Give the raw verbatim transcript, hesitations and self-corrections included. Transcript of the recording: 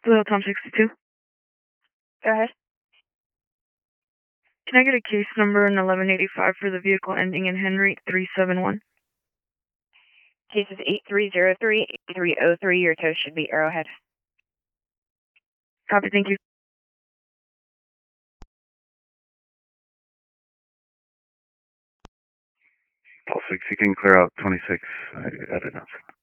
Hello, Tom sixty-two. Go ahead. Can I get a case number in eleven eighty-five for the vehicle ending in Henry three seven one? Case is eight three zero three, eight three zero three. Your tow should be Arrowhead. Copy, thank you. Paul six, you can clear out twenty-six. I got it now.